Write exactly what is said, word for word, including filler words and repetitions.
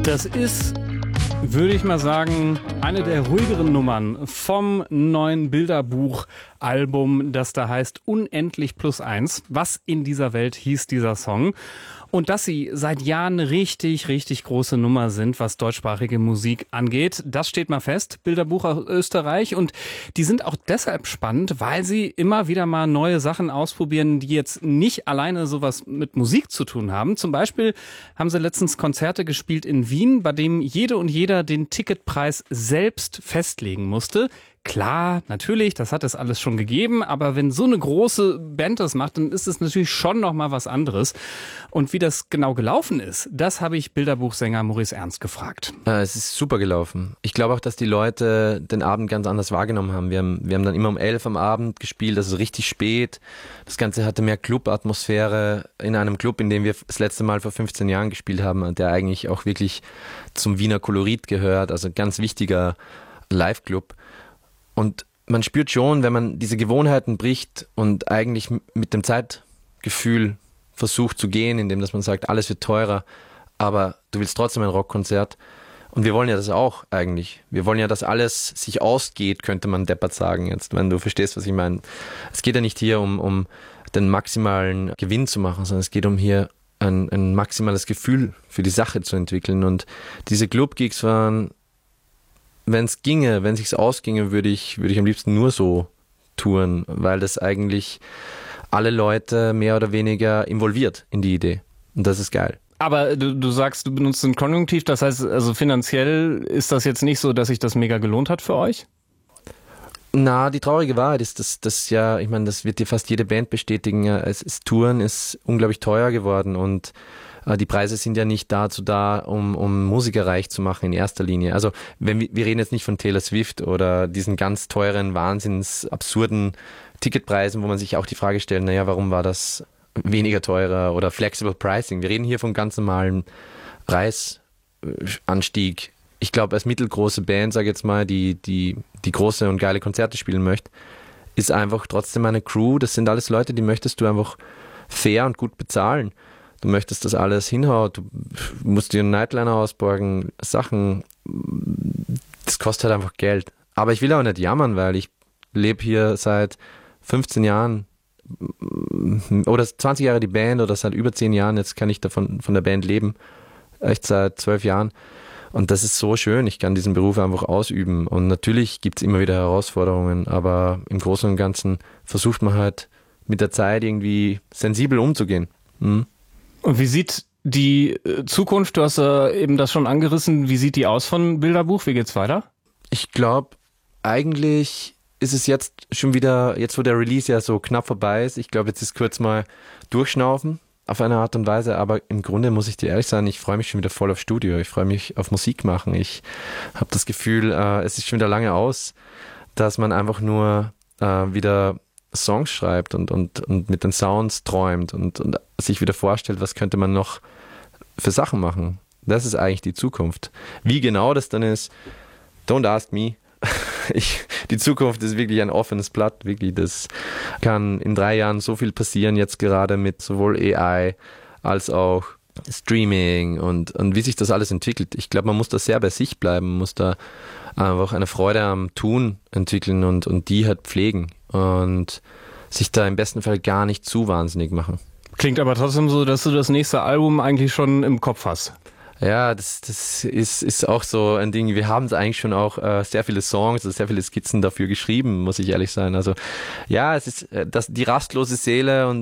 Das ist, würde ich mal sagen, eine der ruhigeren Nummern vom neuen Bilderbuch-Album, das da heißt Unendlich plus eins. Was in dieser Welt hieß dieser Song. Und dass sie seit Jahren eine richtig, richtig große Nummer sind, was deutschsprachige Musik angeht, das steht mal fest. Bilderbuch aus Österreich. Und die sind auch deshalb spannend, weil sie immer wieder mal neue Sachen ausprobieren, die jetzt nicht alleine sowas mit Musik zu tun haben. Zum Beispiel haben sie letztens Konzerte gespielt in Wien, bei dem jede und jeder den Ticketpreis selbst festlegen musste. Klar, natürlich, das hat es alles schon gegeben, aber wenn so eine große Band das macht, dann ist es natürlich schon noch mal was anderes. Und wie das genau gelaufen ist, das habe ich Bilderbuchsänger Maurice Ernst gefragt. Äh, es ist super gelaufen. Ich glaube auch, dass die Leute den Abend ganz anders wahrgenommen haben. Wir haben, wir haben dann immer um elf am Abend gespielt, also richtig spät. Das Ganze hatte mehr Club-Atmosphäre in einem Club, in dem wir das letzte Mal vor fünfzehn Jahren gespielt haben, der eigentlich auch wirklich zum Wiener Kolorit gehört, also ganz wichtiger Live-Club. Und man spürt schon, wenn man diese Gewohnheiten bricht und eigentlich mit dem Zeitgefühl versucht zu gehen, indem dass man sagt, alles wird teurer, aber du willst trotzdem ein Rockkonzert. Und wir wollen ja das auch eigentlich. Wir wollen ja, dass alles sich ausgeht, könnte man deppert sagen jetzt, wenn du verstehst, was ich meine. Es geht ja nicht hier um, um den maximalen Gewinn zu machen, sondern es geht um hier ein, ein maximales Gefühl für die Sache zu entwickeln. Und diese Club-Gigs waren... Wenn es ginge, wenn es sich ausginge, würde ich, würde ich am liebsten nur so touren, weil das eigentlich alle Leute mehr oder weniger involviert in die Idee. Und das ist geil. Aber du, du sagst, du benutzt ein Konjunktiv, das heißt, also finanziell ist das jetzt nicht so, dass sich das mega gelohnt hat für euch? Na, die traurige Wahrheit ist, dass das ja, ich meine, das wird dir fast jede Band bestätigen, es ist, Touren ist unglaublich teuer geworden und die Preise sind ja nicht dazu da, um, um Musiker reich zu machen in erster Linie. Also wenn wir, wir reden jetzt nicht von Taylor Swift oder diesen ganz teuren, wahnsinns absurden Ticketpreisen, wo man sich auch die Frage stellt, naja, warum war das weniger teurer oder Flexible Pricing. Wir reden hier von ganz normalen Preisanstieg. Ich glaube, als mittelgroße Band, sage ich jetzt mal, die, die, die große und geile Konzerte spielen möchte, ist einfach trotzdem eine Crew. Das sind alles Leute, die möchtest du einfach fair und gut bezahlen. Du möchtest, dass alles hinhaut, du musst dir einen Nightliner ausborgen, Sachen, das kostet halt einfach Geld. Aber ich will auch nicht jammern, weil ich lebe hier seit fünfzehn Jahren oder zwanzig Jahre die Band oder seit über zehn Jahren, jetzt kann ich davon von der Band leben, echt seit zwölf Jahren. Und das ist so schön, ich kann diesen Beruf einfach ausüben. Und natürlich gibt es immer wieder Herausforderungen, aber im Großen und Ganzen versucht man halt mit der Zeit irgendwie sensibel umzugehen. Mhm. Und wie sieht die Zukunft, du hast äh, eben das schon angerissen, wie sieht die aus von Bilderbuch? Wie geht's weiter? Ich glaube, eigentlich ist es jetzt schon wieder, jetzt wo der Release ja so knapp vorbei ist, ich glaube, jetzt ist kurz mal durchschnaufen auf eine Art und Weise, aber im Grunde muss ich dir ehrlich sagen, ich freue mich schon wieder voll auf Studio, ich freue mich auf Musik machen, ich habe das Gefühl, äh, es ist schon wieder lange aus, dass man einfach nur äh, wieder Songs schreibt und, und, und mit den Sounds träumt und, und sich wieder vorstellt, was könnte man noch für Sachen machen. Das ist eigentlich die Zukunft. Wie genau das dann ist, don't ask me. Ich, die Zukunft ist wirklich ein offenes Blatt, wirklich. Das kann in drei Jahren so viel passieren, jetzt gerade mit sowohl A I als auch Streaming und, und wie sich das alles entwickelt. Ich glaube, man muss da sehr bei sich bleiben, muss da einfach eine Freude am Tun entwickeln und, und die halt pflegen und sich da im besten Fall gar nicht zu wahnsinnig machen. Klingt aber trotzdem so, dass du das nächste Album eigentlich schon im Kopf hast. Ja, das, das ist, ist auch so ein Ding. Wir haben es eigentlich schon auch äh, sehr viele Songs, also sehr viele Skizzen dafür geschrieben, muss ich ehrlich sein. Also ja, es ist äh, das, die rastlose Seele und